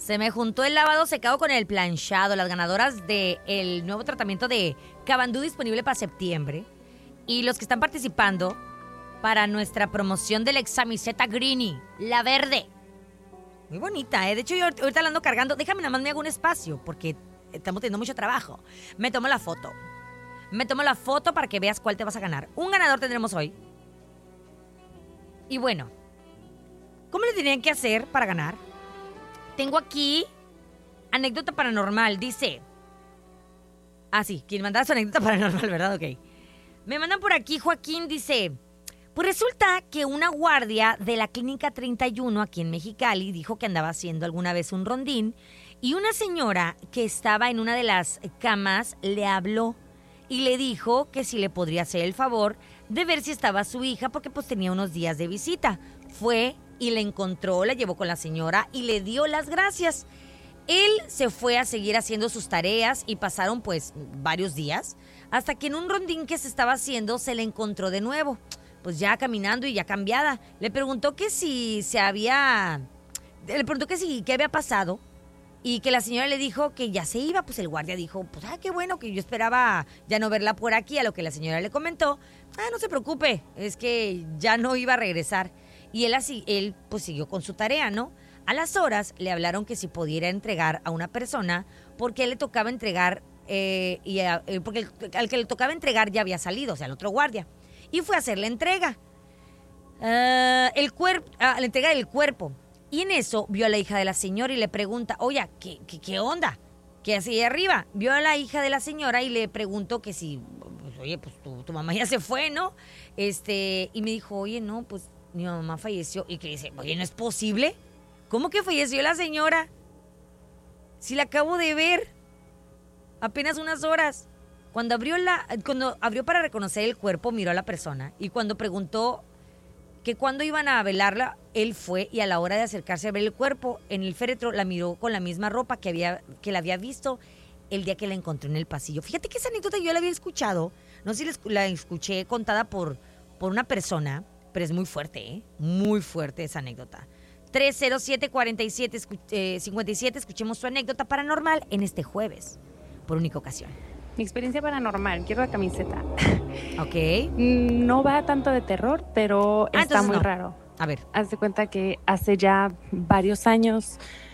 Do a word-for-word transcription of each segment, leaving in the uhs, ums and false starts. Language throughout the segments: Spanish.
Se me juntó el lavado secado con el planchado. Las ganadoras del nuevo tratamiento de Cabandú disponible para septiembre. Y los que están participando para nuestra promoción de la Examiseta Greenie, la verde. Muy bonita, ¿eh? De hecho, yo ahorita la ando cargando. Déjame nada más me hago un espacio porque estamos teniendo mucho trabajo. Me tomo la foto. Me tomo la foto para que veas cuál te vas a ganar. Un ganador tendremos hoy. Y bueno, ¿cómo le tenían que hacer para ganar? Tengo aquí anécdota paranormal. Dice... Ah, sí, quien mandaba su anécdota paranormal, ¿verdad? Ok. Me mandan por aquí, Joaquín dice... Pues resulta que una guardia de la Clínica treinta y uno aquí en Mexicali dijo que andaba haciendo alguna vez un rondín y una señora que estaba en una de las camas le habló y le dijo que si le podría hacer el favor de ver si estaba su hija porque pues tenía unos días de visita. Fue y la encontró, la llevó con la señora y le dio las gracias. Él se fue a seguir haciendo sus tareas y pasaron pues varios días hasta que en un rondín que se estaba haciendo se le encontró de nuevo. Pues ya caminando y ya cambiada. Le preguntó que si se había... Le preguntó que si, qué había pasado. Y que la señora le dijo que ya se iba. Pues el guardia dijo, pues, ah, qué bueno, que yo esperaba ya no verla por aquí. A lo que la señora le comentó, ah, no se preocupe, es que ya no iba a regresar. Y él así, él pues siguió con su tarea, ¿no? A las horas le hablaron que si pudiera entregar a una persona, porque él le tocaba entregar, eh, y a, eh, porque el, al que le tocaba entregar ya había salido, o sea, el otro guardia. Y fue a hacer la entrega. Uh, el cuerpo, uh, la entrega del cuerpo. Y en eso vio a la hija de la señora y le pregunta, oye, ¿qué, qué, qué onda? ¿Qué hace ahí arriba? Vio a la hija de la señora y le preguntó que si, pues, oye, pues tu, tu mamá ya se fue, ¿no? Este, y me dijo, oye, no, pues mi mamá falleció. Y que dice, oye, ¿no es posible? ¿Cómo que falleció la señora? Si la acabo de ver. Apenas unas horas. Cuando abrió, la, cuando abrió para reconocer el cuerpo, miró a la persona. Y cuando preguntó que cuándo iban a velarla, él fue y a la hora de acercarse a ver el cuerpo, en el féretro la miró con la misma ropa que, había, que la había visto el día que la encontró en el pasillo. Fíjate que esa anécdota yo la había escuchado. No sé si la escuché contada por, por una persona, pero es muy fuerte, ¿eh? Muy fuerte esa anécdota. tres cero siete, cuatro siete, cinco siete, escuchemos su anécdota paranormal en este jueves, por única ocasión. Mi experiencia paranormal, quiero la camiseta. Ok. No va tanto de terror, pero ah, está muy no. raro. A ver. Haz de cuenta que hace ya varios años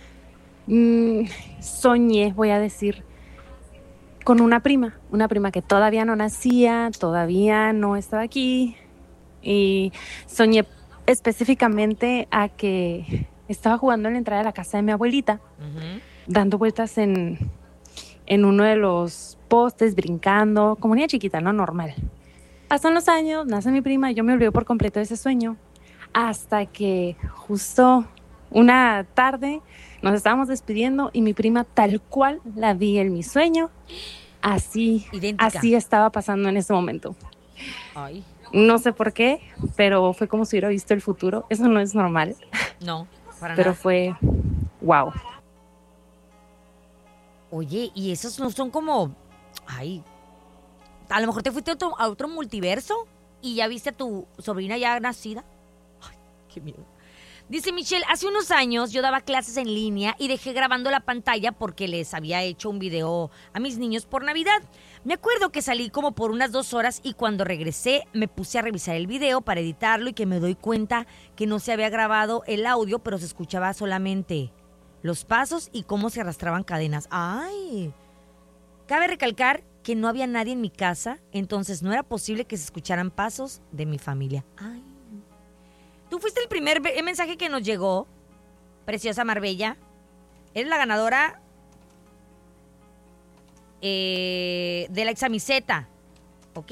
mmm, soñé, voy a decir, con una prima. Una prima que todavía no nacía, todavía no estaba aquí. Y soñé específicamente a que estaba jugando en la entrada de la casa de mi abuelita, uh-huh. dando vueltas en, en uno de los postes, brincando, como niña chiquita, ¿no? Normal. Pasan los años, nace mi prima y yo me olvidé por completo de ese sueño, hasta que justo una tarde nos estábamos despidiendo y mi prima tal cual la vi en mi sueño, así, así estaba pasando en ese momento. Ay. No sé por qué, pero fue como si hubiera visto el futuro. Eso no es normal. No, para pero nada. Fue wow. Oye, ¿y esos no son como... Ay, a lo mejor te fuiste a otro, a otro multiverso y ya viste a tu sobrina ya nacida? Ay, qué miedo. Dice Michelle, hace unos años yo daba clases en línea y dejé grabando la pantalla porque les había hecho un video a mis niños por Navidad. Me acuerdo que salí como por unas dos horas y cuando regresé me puse a revisar el video para editarlo y que me doy cuenta que no se había grabado el audio, pero se escuchaba solamente los pasos y cómo se arrastraban cadenas. ¡Ay! Cabe recalcar que no había nadie en mi casa, entonces no era posible que se escucharan pasos de mi familia. ¡Ay! Tú fuiste el primer mensaje que nos llegó, preciosa Marbella. Eres la ganadora eh, de la examiseta, ¿ok?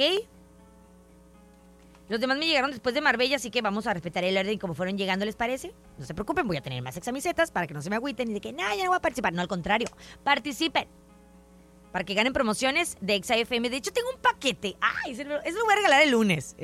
Los demás me llegaron después de Marbella, así que vamos a respetar el orden como fueron llegando, ¿les parece? No se preocupen, voy a tener más examisetas para que no se me agüiten y de que, no, ya no voy a participar. No, al contrario, participen para que ganen promociones de Exa F M. De hecho, tengo un paquete. ¡Ay! Eso lo voy a regalar el lunes.